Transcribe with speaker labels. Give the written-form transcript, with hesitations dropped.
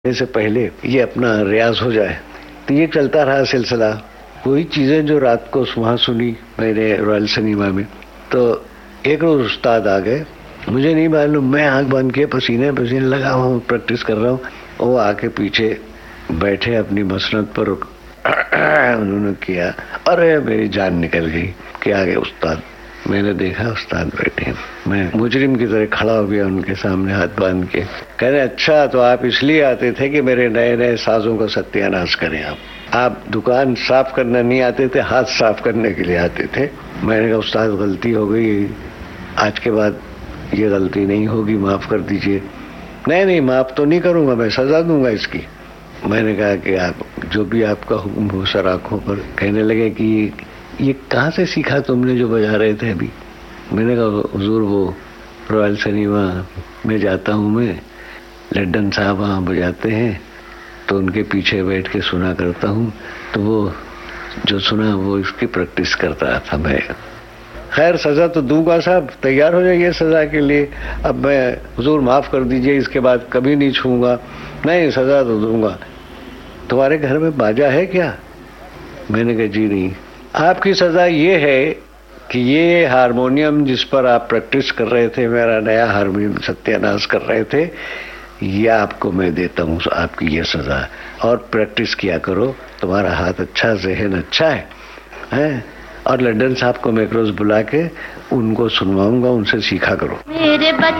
Speaker 1: से पहले ये अपना रियाज हो जाए। तो ये चलता रहा सिलसिला। वही चीजें जो रात को वहाँ सुनी मैंने रॉयल सिनेमा में। तो एक रोज उस्ताद आ गए, मुझे नहीं मालूम, मैं आंख बंद के पसीने पसीने लगा हूँ, प्रैक्टिस कर रहा हूँ। वो आके पीछे बैठे अपनी मसनद पर उन्होंने किया, अरे मेरी जान निकल गई कि आ गए उस्ताद। मैंने देखा उस्ताद बैठे, मैं मुजरिम की तरह खड़ा हो गया उनके सामने हाथ बांध के। कह रहे अच्छा तो आप इसलिए आते थे कि मेरे नए नए साजों का सत्यानाश करें। आप दुकान साफ करना नहीं आते थे, हाथ साफ करने के लिए आते थे। मैंने कहा उस्ताद गलती हो गई, आज के बाद ये गलती नहीं होगी, माफ कर दीजिए। नहीं माफ तो नहीं करूंगा, मैं सजा दूंगा इसकी। मैंने कहा कि आप जो भी आपका हुक्म हो सर आंखों पर। कहने लगे कि ये कहाँ से सीखा तुमने जो बजा रहे थे अभी। मैंने कहा हुजूर वो रॉयल सिनेमा में जाता हूँ मैं, लड्डन साहब वहाँ बजाते हैं तो उनके पीछे बैठ के सुना करता हूँ, तो वो जो सुना वो इसकी प्रैक्टिस करता था मैं। खैर सजा तो दूंगा साहब, तैयार हो जाइए सजा के लिए। अब मैं हुजूर माफ कर दीजिए, इसके बाद कभी नहीं छूंगा। नहीं सजा तो दूंगा। तुम्हारे घर में बाजा है क्या? मैंने कहा जी नहीं। आपकी सजा ये है कि ये हारमोनियम जिस पर आप प्रैक्टिस कर रहे थे, मेरा नया हारमोनियम सत्यानाश कर रहे थे, ये आपको मैं देता हूँ, आपकी ये सजा। और प्रैक्टिस किया करो, तुम्हारा हाथ अच्छा, ज़हन अच्छा है? और लड्डन साहब को मैं एक रोज बुला के उनको सुनवाऊंगा, उनसे सीखा करो।